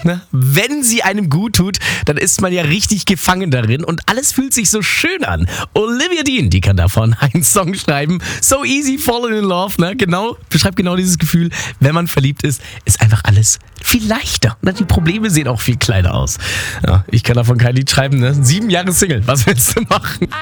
ne? Wenn sie einem gut tut, dann ist man ja richtig gefangen darin und alles fühlt sich so schön an. Olivia Dean, die kann davon einen Song schreiben. So easy falling in love, ne? Beschreibt genau dieses Gefühl, wenn man verliebt ist einfach alles viel leichter. Ne? Die Probleme sehen auch viel kleiner aus. Ja, ich kann davon kein Lied schreiben, ne? 7 Jahre Single, was willst du machen?